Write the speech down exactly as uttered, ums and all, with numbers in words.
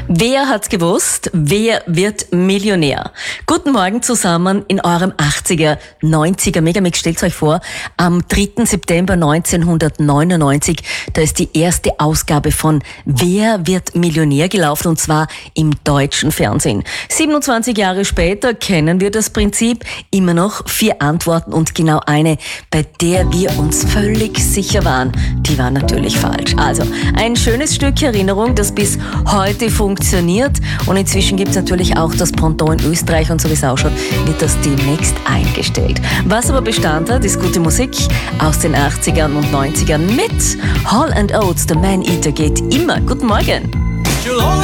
Wer hat's gewusst? Wer wird Millionär? Guten Morgen zusammen in eurem achtziger, neunziger Megamix. Stellt euch vor, am dritten September neunzehnhundertneunundneunzig, da ist die erste Ausgabe von Wer wird Millionär gelaufen, und zwar im deutschen Fernsehen. siebenundzwanzig Jahre später kennen wir das Prinzip, immer noch vier Antworten und genau eine, bei der wir uns völlig sicher waren, die war natürlich falsch. Also ein schönes Stück Erinnerung, das bis heute funktioniert, und inzwischen gibt es natürlich auch das Pendant in Österreich, und so wie es ausschaut, wird das demnächst eingestellt. Was aber Bestand hat, ist gute Musik aus den achtzigern und neunzigern mit Hall and Oates. The Man Eater geht immer. Guten Morgen.